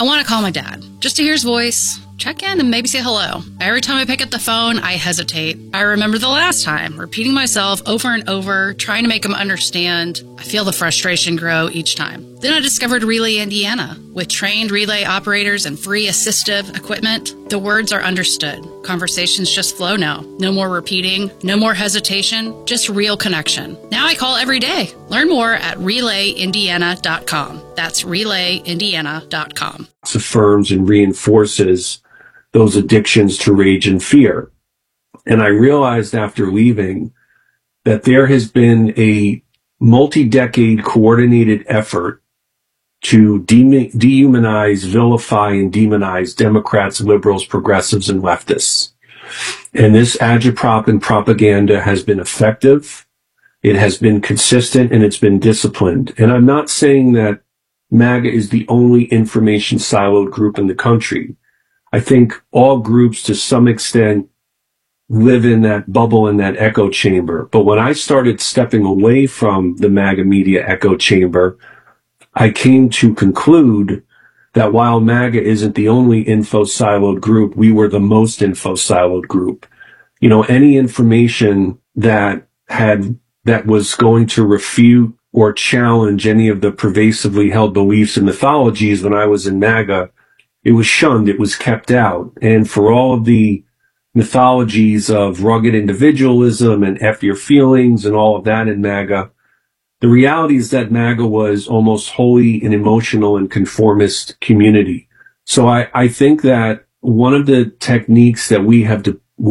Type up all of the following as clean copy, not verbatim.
I want to call my dad, just to hear his voice, check in, and maybe say hello. Every time I pick up the phone, I hesitate. I remember the last time, repeating myself over and over, trying to make him understand. I feel the frustration grow each time. Then I discovered Relay Indiana. With trained relay operators and free assistive equipment, the words are understood. Conversations just flow now. No more repeating, no more hesitation, just real connection. Now I call every day. Learn more at relayindiana.com. That's relayindiana.com. Affirms and reinforces those addictions to rage and fear. And I realized after leaving that there has been a multi-decade coordinated effort to dehumanize, vilify, and demonize Democrats, liberals, progressives, and leftists. And this agitprop and propaganda has been effective, it has been consistent, and it's been disciplined. And I'm not saying that MAGA is the only information siloed group in the country. I think all groups to some extent live in that bubble, in that echo chamber. But when I started stepping away from the MAGA media echo chamber, I came to conclude that while MAGA isn't the only info siloed group, we were the most info siloed group. You know, any information that was going to refute or challenge any of the pervasively held beliefs and mythologies when I was in MAGA, it was shunned, it was kept out. And for all of the mythologies of rugged individualism and F your feelings and all of that in MAGA, the reality is that MAGA was almost wholly an emotional and conformist community. So I think that one of the techniques we have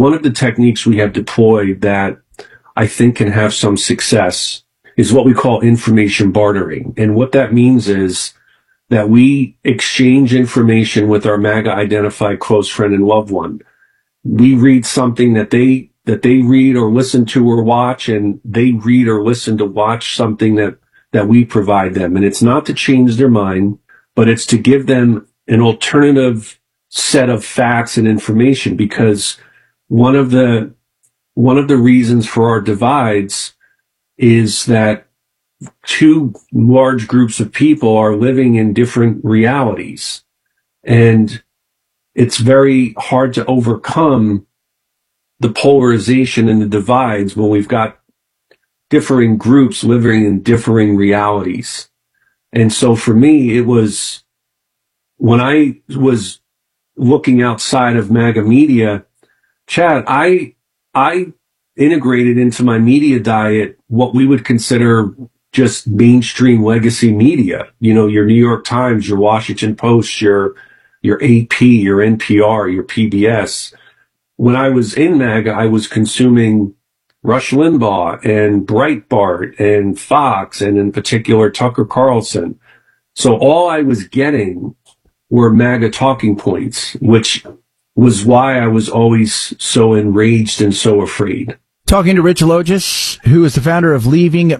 deployed that I think can have some success is what we call information bartering. And what that means is that we exchange information with our MAGA identified close friend and loved one. We read something that they read or listen to or watch, and they read or listen to watch something that we provide them. And it's not to change their mind, but it's to give them an alternative set of facts and information, because one of the reasons for our divides is that two large groups of people are living in different realities. And it's very hard to overcome the polarization and the divides when we've got differing groups living in differing realities. And so for me, it was when I was looking outside of MAGA media, Chad, I integrated into my media diet what we would consider just mainstream legacy media. You know, your New York Times, your Washington Post, your AP, your NPR, your PBS. When I was in MAGA, I was consuming Rush Limbaugh and Breitbart and Fox, and in particular Tucker Carlson. So all I was getting were MAGA talking points, which was why I was always so enraged and so afraid. Talking to Rich Logis, who is the founder of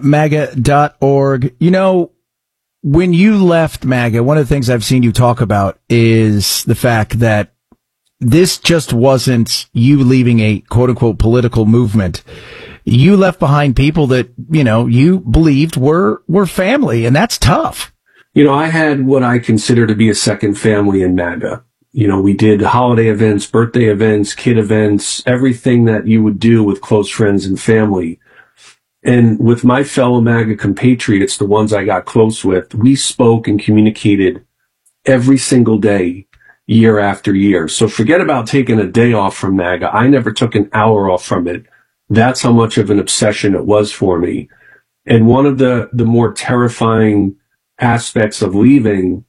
LeavingMAGA.org. You know, when you left MAGA, one of the things I've seen you talk about is the fact that this just wasn't you leaving a quote-unquote political movement. You left behind people that, you know, you believed were family, and that's tough. You know, I had what I consider to be a second family in MAGA. You know, we did holiday events, birthday events, kid events, everything that you would do with close friends and family. And with my fellow MAGA compatriots, the ones I got close with, we spoke and communicated every single day, year after year. So forget about taking a day off from MAGA. I never took an hour off from it. That's how much of an obsession it was for me. And one of the more terrifying aspects of leaving,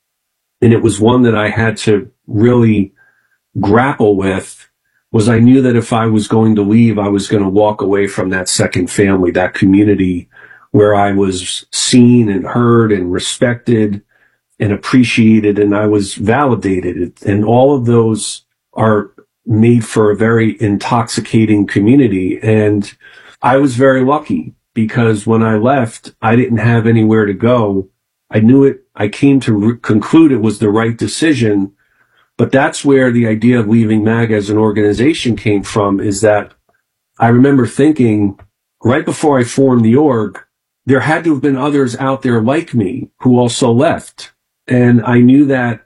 and it was one that I had to really grapple with, was I knew that if I was going to leave, I was going to walk away from that second family, that community where I was seen and heard and respected and appreciated, and I was validated. And all of those are made for a very intoxicating community. And I was very lucky because when I left, I didn't have anywhere to go. I knew it. I came to conclude it was the right decision. But that's where the idea of leaving MAGA as an organization came from, is that I remember thinking right before I formed the org, there had to have been others out there like me who also left. And I knew that